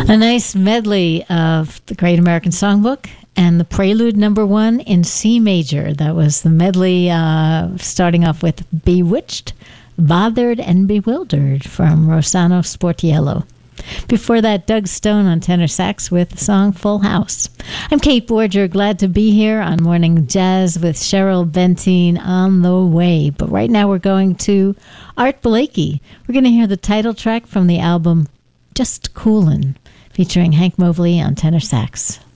A nice medley of the Great American Songbook and the Prelude #1 in C major. That was the medley starting off with Bewitched, Bothered, and Bewildered from Rossano Sportiello. Before that, Doug Stone on tenor sax with the song Full House. I'm Kate Borger, glad to be here on Morning Jazz with Cheryl Benteen on the way. But right now we're going to Art Blakey. We're going to hear the title track from the album Just Coolin', featuring Hank Mobley on tenor sax.